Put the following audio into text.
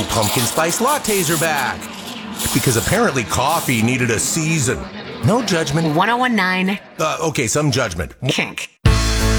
pumpkin spice lattes are back. Because apparently coffee needed a season. No judgment. 1019 Okay, some judgment. Kink.